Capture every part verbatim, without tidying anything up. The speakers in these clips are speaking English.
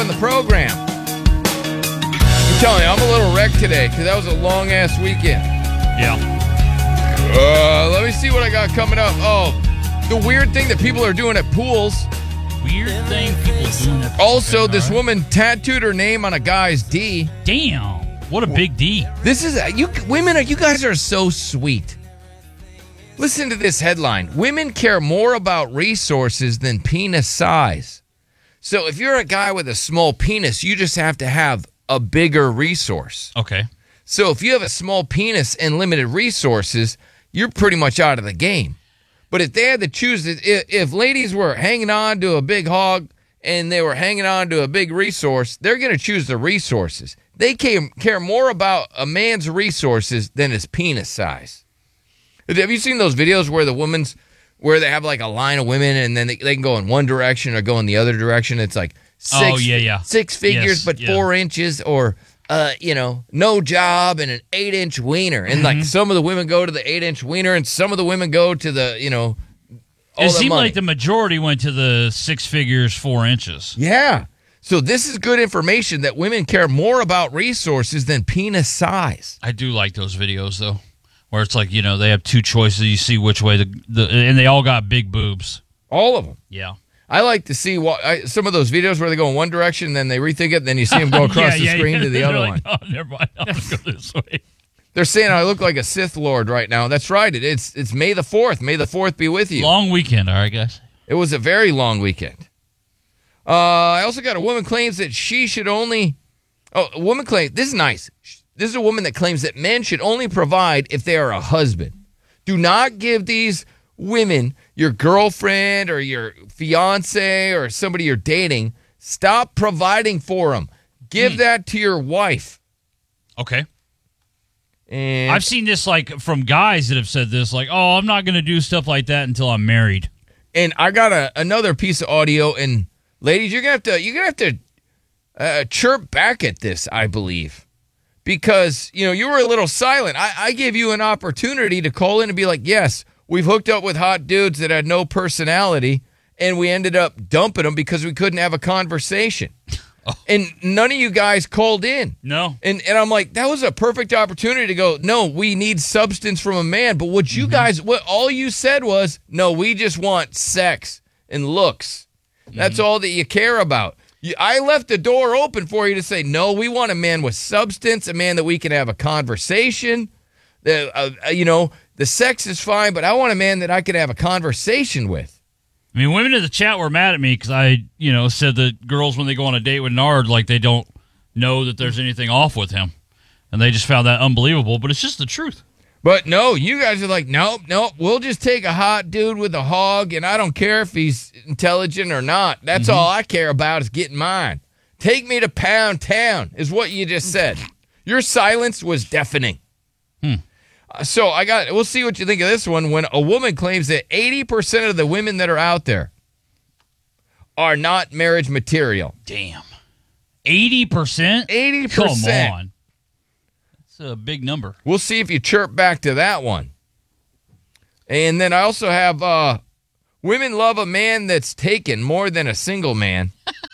in the program. I'm telling you, I'm a little wrecked today because that was a long-ass weekend. Yeah. Uh, let me see what I got coming up. Oh, the weird thing that people are doing at pools. Weird thing people doing at Also, this right. woman tattooed her name on a guy's D. Damn. What a big D. This is, you women, you guys are so sweet. Listen to this headline. Women care more about resources than penis size. So if you're a guy with a small penis, you just have to have a bigger resource. Okay. So if you have a small penis and limited resources, you're pretty much out of the game. But if they had to choose, if, if ladies were hanging on to a big hog and they were hanging on to a big resource, they're going to choose the resources. They care, care more about a man's resources than his penis size. Have you seen those videos where the women's, where they have like a line of women and then they, they can go in one direction or go in the other direction? It's like six, oh, yeah, yeah. six figures, yes, but yeah. four inches, or, uh, you know, no job and an eight inch wiener. And Mm-hmm. like some of the women go to the eight inch wiener and some of the women go to the, you know, all It the seemed money. like the majority went to the six figures, four inches. Yeah. So this is good information that women care more about resources than penis size. I do like those videos, though, where it's like, you know, they have two choices. You see which way the, the and they all got big boobs. All of them. Yeah. I like to see what I, some of those videos where they go in one direction, then they rethink it, then you see them go across yeah, the yeah, screen yeah. to the They're other like, one. Oh, never mind. I'm going to go this way. They're saying I look like a Sith Lord right now. That's right. It, it's it's May the fourth. May the fourth be with you. Long weekend, all right, guys. It was a very long weekend. Uh, I also got a woman claims that she should only. Oh, a woman claims. This is nice. This is a woman that claims that men should only provide if they are a husband. Do not give these women, your girlfriend or your fiance or somebody you're dating, stop providing for them. Give Hmm. that to your wife. Okay. And I've seen this like from guys that have said this, like, oh, I'm not going to do stuff like that until I'm married. And I got a, another piece of audio, and ladies, you're gonna have to you're gonna have to uh, chirp back at this, I believe, because you know you were a little silent. I, I gave you an opportunity to call in and be like, yes, we've hooked up with hot dudes that had no personality, and we ended up dumping them because we couldn't have a conversation. Oh. And none of you guys called in. No. And and I'm like, that was a perfect opportunity to go, no, we need substance from a man. But what you Mm-hmm. guys, what all you said was, no, we just want sex and looks. That's Mm-hmm. all that you care about. You, I left the door open for you to say, no, we want a man with substance, a man that we can have a conversation. The, uh, you know, the sex is fine, but I want a man that I can have a conversation with. I mean, women in the chat were mad at me because I, you know, said that girls, when they go on a date with Nard, like they don't know that there's anything off with him. And they just found that unbelievable, but it's just the truth. But no, you guys are like, nope, nope, we'll just take a hot dude with a hog, and I don't care if he's intelligent or not. That's Mm-hmm. all I care about is getting mine. Take me to Pound Town is what you just said. Your silence was deafening. Hmm. Uh, so I got, we'll see what you think of this one. When a woman claims that eighty percent of the women that are out there are not marriage material. Damn. eighty percent? eighty Come percent. on. That's a big number. We'll see if you chirp back to that one. And then I also have uh, women love a man that's taken more than a single man.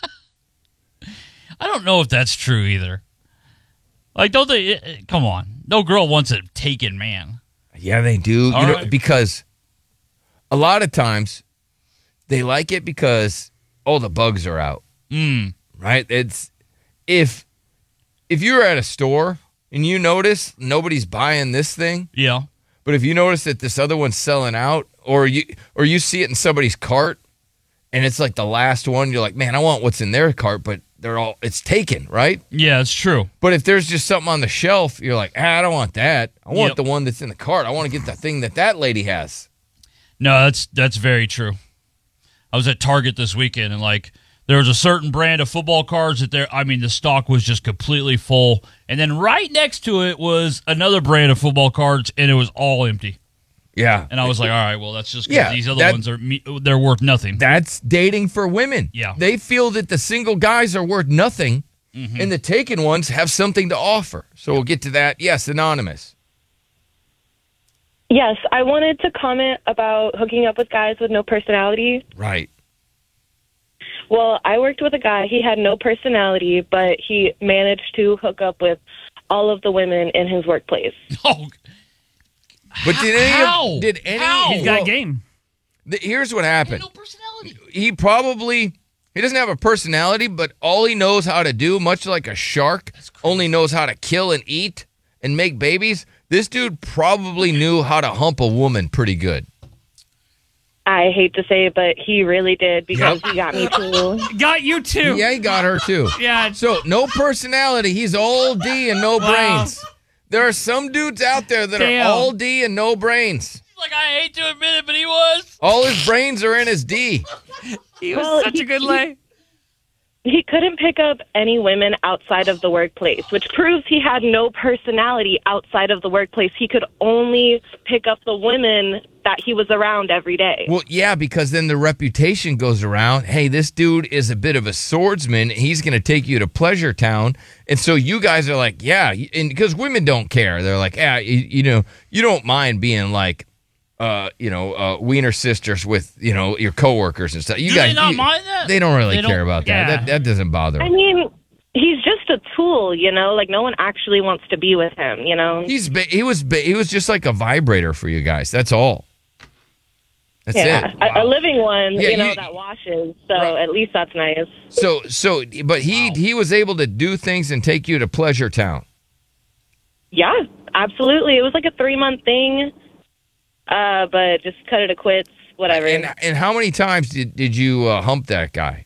I don't know if that's true either. Like, don't they? It, it- come on. No girl wants a taken man. Yeah, they do. All you know, right. because a lot of times they like it because oh, the bugs are out. Mm. Right? It's if if you're at a store and you notice nobody's buying this thing, Yeah. but if you notice that this other one's selling out, or you or you see it in somebody's cart and it's like the last one, you're like, man, I want what's in their cart, but they're all it's taken, right? Yeah, it's true. But if there's just something on the shelf, you're like, ah, I don't want that. I want Yep. the one that's in the cart. I want to get the thing that that lady has. No, that's that's very true. I was at Target this weekend, and like there was a certain brand of football cards that there. I mean, the stock was just completely full, and then right next to it was another brand of football cards, and it was all empty. Yeah. And I was like, all right, well, that's just 'cause Yeah, these other that- ones are me- they're worth nothing. That's dating for women. Yeah. They feel that the single guys are worth nothing, Mm-hmm. and the taken ones have something to offer. So we'll get to that. Yes, Anonymous. Yes, I wanted to comment about hooking up with guys with no personality. Right. Well, I worked with a guy. He had no personality, but he managed to hook up with all of the women in his workplace. Oh, But did any How? Of, did any? How? He's got well, game. the- here's what happened. no personality. He probably he doesn't have a personality, but all he knows how to do, much like a shark, only knows how to kill and eat and make babies. This dude probably knew how to hump a woman pretty good. I hate to say it, but he really did because he got me too. Got you too. Yeah, he got her too. Yeah. So no personality. He's all D and no Wow. brains. There are some dudes out there that Damn. are all D and no brains. Like, I hate to admit it, but he was. All his brains are in his D. He was Well, such he- a good he- lay. He couldn't pick up any women outside of the workplace, which proves he had no personality outside of the workplace. He could only pick up the women that he was around every day. Well, yeah, because then the reputation goes around. Hey, this dude is a bit of a swordsman. He's going to take you to Pleasure Town. And so you guys are like, yeah, and because women don't care. They're like, yeah, you, you know, you don't mind being like, uh, you know, uh, wiener sisters with, you know, your coworkers and stuff. You Do guys, they not you- mind that? They don't really They don't- care about that. yeah. That that doesn't bother I them. mean, he's just a tool, you know? Like, no one actually wants to be with him, you know? He's ba- he was ba- he was just like a vibrator for you guys. That's all. That's yeah, it. a, a living one, Yeah, you know, you- that washes. So Right. at least that's nice. So so, but he he was able to do things and take you to Pleasure Town. Yeah, absolutely. It was like a three-month thing, uh, but just cut it to quits, whatever. And and how many times did did you uh, hump that guy?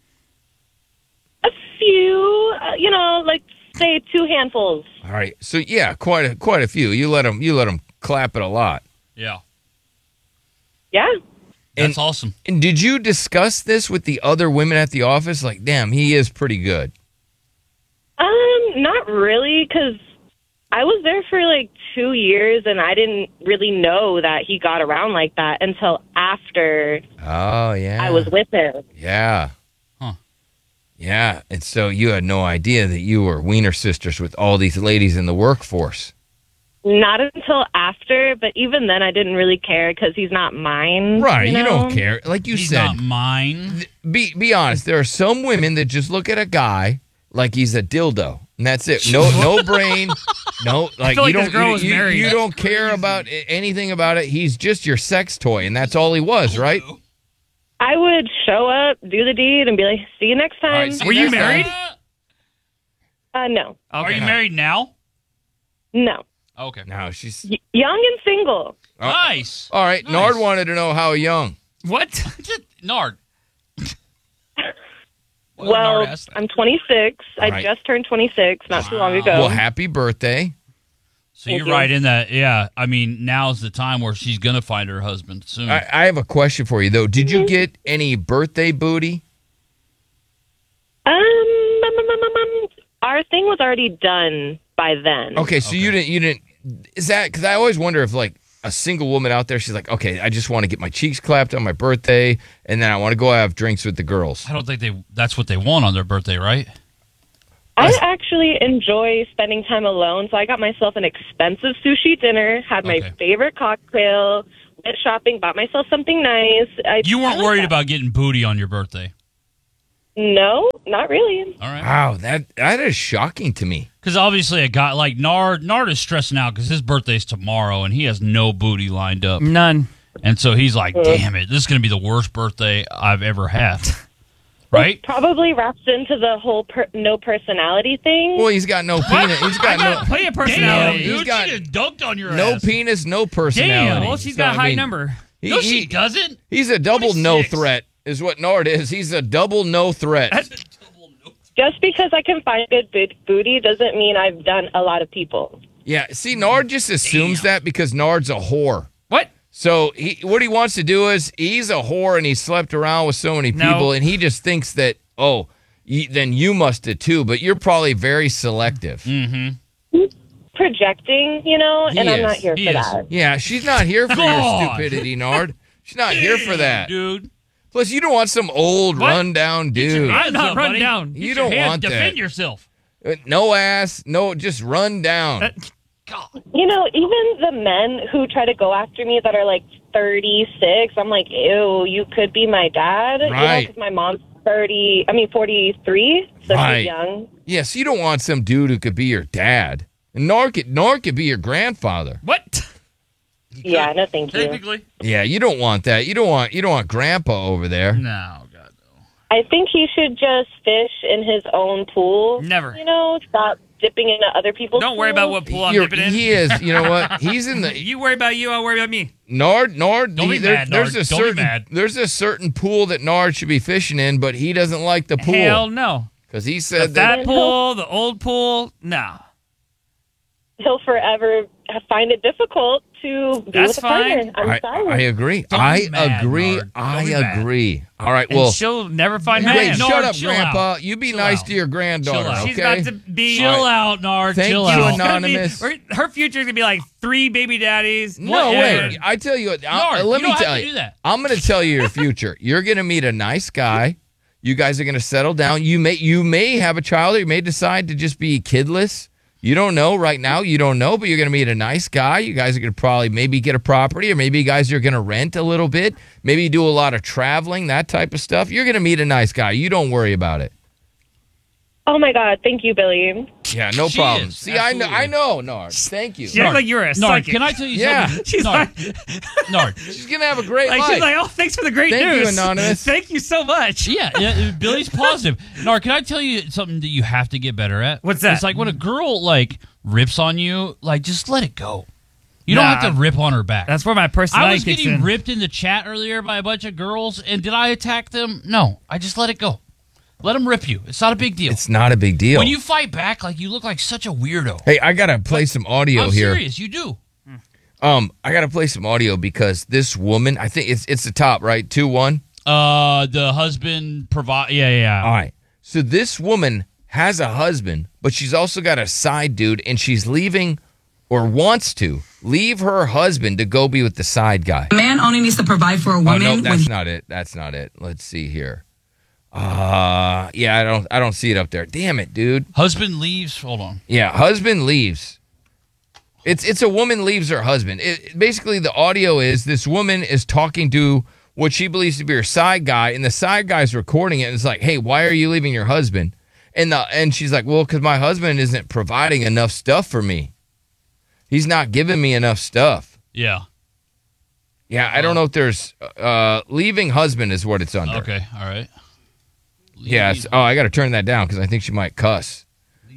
a few, uh, you know, like, say two handfuls. All right. So yeah, quite a quite a few. You let him you let him clap it a lot. Yeah. Yeah. That's And- awesome. And did you discuss this with the other women at the office? Like, damn, he is pretty good. Um, not really, because I was there for like two years and I didn't really know that he got around like that until after Oh yeah. I was with him. Yeah. Huh. Yeah. And so you had no idea that you were wiener sisters with all these ladies in the workforce. Not until after, but even then I didn't really care because he's not mine. Right. You, You, know? don't care. Like you He's said. not mine. Be be honest. There are some women that just look at a guy like he's a dildo, and that's it. No no brain. No, like, feel like you this don't girl you, was you- married. you That's don't care about i- anything about it. He's just your sex toy, and that's all he was, right? I would show up, do the deed, and be like, see you next All right, time. see Were you next time. married? uh, no. Are Okay. you married now? No. Okay. No, she's Y- young and single. Oh. Nice. all right. Nice. Nard wanted to know how young. What? Just- Nard. Well, well, Nard asked that. I'm twenty-six. I Right. just turned twenty-six not too long Wow. ago. Well, happy birthday. So Thank you're you. right in that. Yeah. I mean, now's the time where she's gonna find her husband soon. I, I have a question for you though. Did you get any birthday booty? Um, um, um, um, um, our thing was already done by then. Okay, so you didn't you didn't is that because I always wonder if like a single woman out there, she's like, okay, I just want to get my cheeks clapped on my birthday, and then I want to go have drinks with the girls. I don't think they. That's what they want on their birthday, right? I actually enjoy spending time alone, so I got myself an expensive sushi dinner, had my Okay. favorite cocktail, went shopping, bought myself something nice. I, You I weren't like worried that. about getting booty on your birthday. No, not really. All right. Wow, that that is shocking to me. Because obviously a guy like Nard, Nard is stressing out because his birthday's tomorrow and he has no booty lined up. None. And so he's like, damn it, this is going to be the worst birthday I've ever had. Right? Probably wraps into the whole per- no personality thing. Well, he's got no penis. He's I got got no plenty of Damn, personality. He's dude, got she just dunked on your no ass. penis, no personality. Damn. Well, she's So, got a I high mean, number. he- No, she he- doesn't. He's a double no twenty-six. threat, is what Nard is. He's a double no threat. Just because I can find good bo- booty doesn't mean I've done a lot of people. Yeah, see, Nard just assumes that because Nard's a whore. What? So he, what he wants to do is he's a whore and he slept around with so many No. people, and he just thinks that, oh, y then you must have too, but you're probably very selective. Mm-hmm. Projecting, you know, He and I'm is. not here He for is. that. Yeah, she's not here for your God. stupidity, Nard. She's not here for that. Dude. Plus, you don't want some old, What? rundown dude. I'm not up, run buddy. down. You Get your don't hands- want that. Defend yourself. Uh, No ass, no, just run down. That- God. You know, even the men who try to go after me that are like thirty-six, I'm like, ew, you could be my dad. You know, Right. 'cause my mom's thirty, I mean forty-three, so Right. she's young. Yes, you don't want some dude who could be your dad. And Nor could, Nor could be your grandfather. What? Yeah, no thank you. Technically. Yeah, you don't want that. You don't want you don't want grandpa over there. No, God, no. I think he should just fish in his own pool. Never. You know, stop dipping into other people's Don't worry about pools. what pool I'm You're- dipping in. he is, you know what? He's in the You worry about you, I'll worry about me. Nard Nard Don't be there- mad, there's Nard. a Don't be certain mad. there's a certain pool that Nard should be fishing in, but he doesn't like the Hell pool no. because he The said that fat pool, the old pool, no. He'll forever find it difficult to be That's with a fine. partner. I'm I, sorry. I agree. Don't I be mad, agree. Nard. Don't I be mad. agree. All right. And Well, she'll never find wait, man. Nard, shut up, chill Grandpa. out. You be Chill nice out. to your granddaughter, Chill out. She's okay? about to be. Chill out, Nard. Thank Chill you, out. Anon- Anonymous. Gonna be, her future is gonna be like three baby daddies. No whatever. way. I tell you what. I- Nard, let you me don't have tell to you. do that. I'm going to tell you your future. You're going to meet a nice guy. You guys are going to settle down. You may you may have a child, or you may decide to just be kidless. You don't know right now. You don't know, but you're going to meet a nice guy. You guys are going to probably maybe get a property, or maybe you guys are going to rent a little bit. Maybe do a lot of traveling, that type of stuff. You're going to meet a nice guy. You don't worry about it. Oh my God! Thank you, Billy. Yeah, no She problem. is, See, I know, absolutely. I know, Nard. Thank you. She acts like you're a Nard, psychic. can I tell you Yeah. something? She's Nard, like, Nard. She's going to have a great like life. she's like, oh, thanks for the great Thank you, news, Anonymous. Thank you so much. Yeah, yeah, Billy's positive. Nard, can I tell you something that you have to get better at? What's that? It's like when a girl like rips on you, like just let it go. You Nah, don't have to rip on her back. That's where my I personality was kicks getting in. ripped in the chat earlier by a bunch of girls, and did I attack them? No, I just let it go. Let them rip you. It's not a big deal. It's not a big deal. When you fight back, like you look like such a weirdo. Hey, I got to play some audio I'm here. serious, you do. Um, I got to play some audio because this woman, I think it's it's the top, right? two one. Uh, the husband provide. Yeah, yeah. yeah. All right. So this woman has a husband, but she's also got a side dude, and she's leaving or wants to leave her husband to go be with the side guy. A man only needs to provide for a Oh, woman no, when that's he not it. That's not it. Let's see here. Uh, yeah, I don't I don't see it up there. Damn it, dude. Husband leaves. Hold on. Yeah, husband leaves. It's it's a woman leaves her husband. It, basically, the audio is this woman is talking to what she believes to be her side guy, and the side guy's recording it. And it's like, hey, why are you leaving your husband? And the and she's like, well, because my husband isn't providing enough stuff for me. He's not giving me enough stuff. Yeah. Yeah, I don't know if there's uh, leaving husband is what it's under. Okay. All right. Yeah. It's, oh, I got to turn that down because I think she might cuss.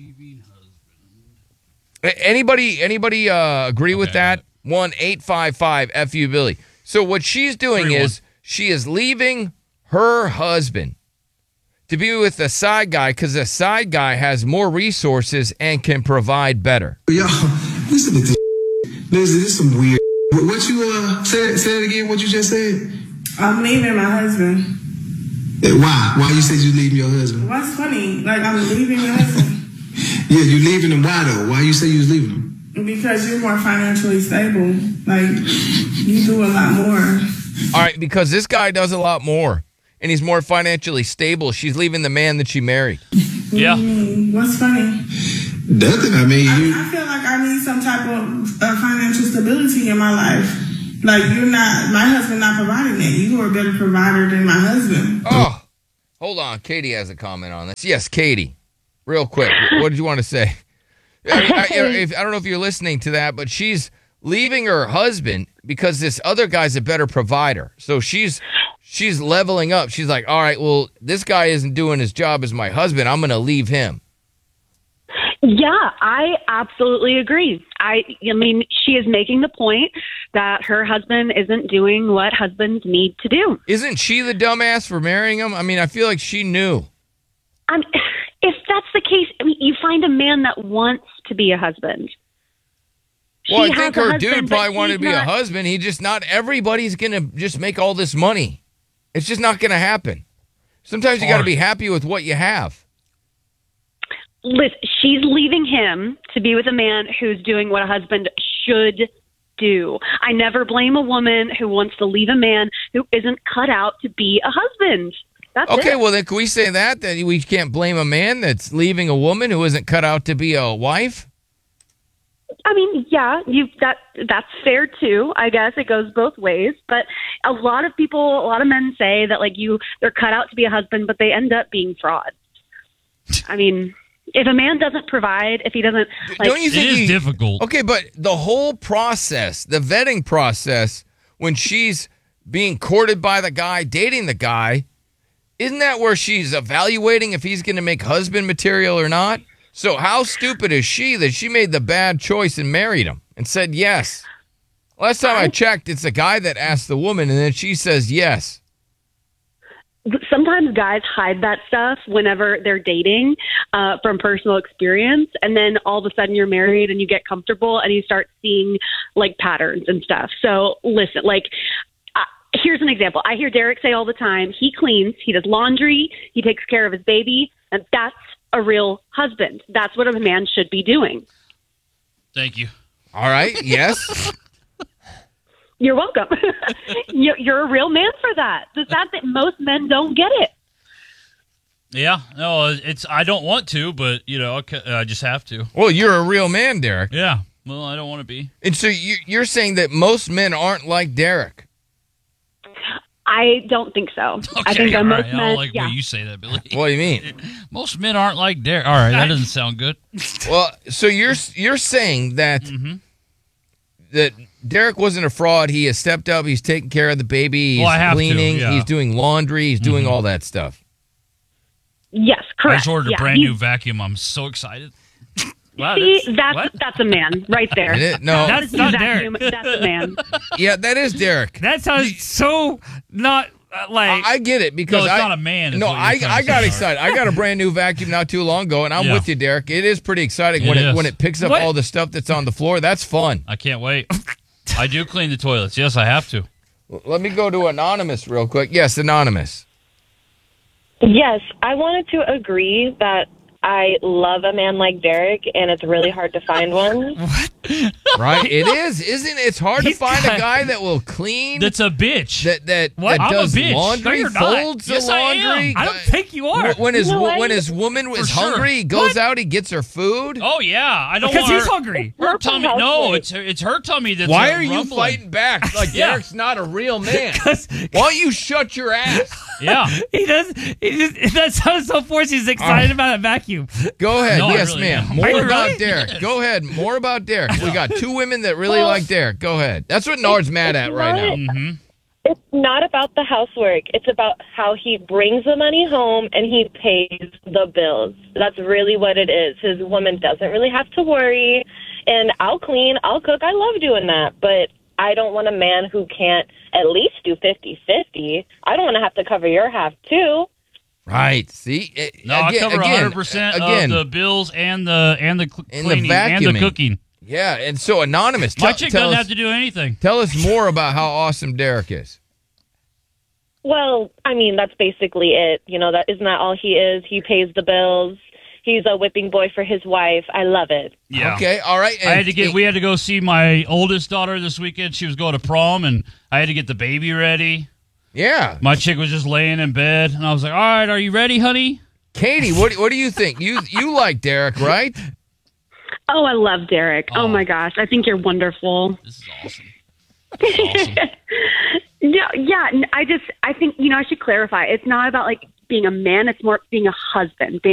A- Anybody anybody uh, agree with Okay, that? one eight five five F U Billy. So what she's doing Three, is she is leaving her husband to be with the side guy because the side guy has more resources and can provide better. Y'all, listen to this. Listen, this is some weird. What, what you uh say? Say it again. What you just said? I'm leaving my husband. Eh, Why? Why you said you leaving your husband? What's funny? Like, I'm leaving your husband Yeah, you leaving him. Why though? Why you say you was leaving him? because you're more financially stable. Like, you do a lot more. All right, because this guy does a lot more and he's more financially stable. She's leaving the man that she married. Yeah. Mm, what's funny? Nothing. I mean, you. I feel like I need some type of uh, financial stability in my life. Like, you're not, my husband not providing that. You are a better provider than my husband. Oh, hold on. Katie has a comment on this. Yes, Katie. Real quick, what did you want to say? I, I, if, I don't know if you're listening to that, but she's leaving her husband because this other guy's a better provider. So she's she's leveling up. She's like, all right, well, this guy isn't doing his job as my husband. I'm going to leave him. Yeah, I absolutely agree. I, I mean, she is making the point that her husband isn't doing what husbands need to do. Isn't she the dumbass for marrying him? I mean, I feel like she knew. Um, if that's the case, I mean, you find a man that wants to be a husband. Well, She I think has a her dude husband, but probably wanted to he's be a not- husband. He just not everybody's going to just make all this money. It's just not going to happen. Sometimes you got to be happy with what you have. Listen, she's leaving him to be with a man who's doing what a husband should do. I never blame a woman who wants to leave a man who isn't cut out to be a husband. That's Okay, it. well, then can we say that? That we can't blame a man that's leaving a woman who isn't cut out to be a wife? I mean, yeah, you that that's fair too. I guess it goes both ways. But a lot of people, a lot of men say that like you, they're cut out to be a husband, but they end up being frauds. I mean, if a man doesn't provide, if he doesn't, like, Don't you It think is you- difficult. Okay, but the whole process, the vetting process, when she's being courted by the guy, dating the guy, isn't that where she's evaluating if he's going to make husband material or not? So how stupid is she that she made the bad choice and married him and said yes? Last time I checked, it's the guy that asked the woman, and then she says yes. sometimes guys hide that stuff whenever they're dating uh, from personal experience. And then all of a sudden you're married and you get comfortable and you start seeing like patterns and stuff. So listen, like, uh, here's an example. I hear Derek say all the time, he cleans, he does laundry, he takes care of his baby, and that's a real husband. That's what a man should be doing. Thank you. All right. Yes. You're welcome. You're you're a real man for that. The fact that most men don't get it. Yeah, no, it's I don't want to, but you know, I just have to. Well, you're a real man, Derek. Yeah, well, I don't want to be. And so you, you're saying that most men aren't like Derek. I don't think so. Okay, I think that all most right. I men. don't like yeah. the way you say that, Billy. What do you mean? Most men aren't like Derek. All right, that doesn't sound good. Well, so you're you're saying that Mm-hmm. that Derek wasn't a fraud. He has stepped up. He's taking care of the baby. He's Well, I have to, cleaning. yeah. He's doing laundry. He's doing all that stuff. Yes, I correct. just ordered yeah. a brand He- new vacuum. I'm so excited. Wow, See, that's, that's what? that's a man right there. It is- no, That's not Vacuum, Derek. That's a man. yeah, that is Derek. That sounds so not uh, like. I, I get it because No, it's I, not a man, is No, what you're I, trying to I say, got Howard. excited. I got a brand new vacuum not too long ago, and I'm Yeah. with you, Derek. It is pretty exciting It when it is. when it picks up What? all the stuff that's on the floor. That's fun. I can't wait. I do clean the toilets. Yes, I have to. Let me go to Anonymous real quick. Yes, Anonymous. Yes, I wanted to agree that I love a man like Derek, and it's really hard to find one. Right? It is, isn't it? It's hard to He's find got- a guy that will clean. That's a bitch. that that, What? that I'm a does bitch. No, laundry, you're not. folds Yes, the I am. laundry. I don't think you are. When his No, wo- I- when his woman is sure. hungry, he goes out, he gets her food. Oh yeah, I don't because want he's her, hungry. her Not the tummy. No, housewife. it's her, it's her tummy that's Why uh, are you rumbling. fighting back like Yeah. Derek's not a real man? 'Cause Why don't you shut your ass? Yeah, he does. He just, that sounds so forced. He's excited about a vacuum. Go ahead. No, I yes, really ma'am. am. More Are you about really? Derek. Go ahead. More about Derek. We got two women that really like Derek. Go ahead. That's what Nard's mad at right now. mm-hmm. It's not about the housework. It's about how he brings the money home and he pays the bills. That's really what it is. His woman doesn't really have to worry. And I'll clean, I'll cook. I love doing that. But I don't want a man who can't at least do fifty-fifty. I don't want to have to cover your half, too. Right. See? It- No, I again- cover one again, hundred percent Again, of the bills and the and the cl- And the cleaning and vacuuming. the cooking. yeah. And so, Anonymous, My tell, chick tell doesn't us, have to do anything. tell us more about how awesome Derek is. Well, I mean, that's basically it. You know, that isn't that all he is? He pays the bills. He's a whipping boy for his wife. I love it. Yeah. Okay. All right. I had to get. We had to go see my oldest daughter this weekend. She was going to prom, and I had to get the baby ready. Yeah. My chick was just laying in bed, and I was like, "All right, are you ready, honey?" Katie, what, what do you think? You you like Derek, right? Oh, I love Derek. Oh, Oh. my gosh, I think you're wonderful. This is awesome. This is awesome. No, yeah, n- I just I think you know I should clarify. It's not about like being a man. It's more being a husband.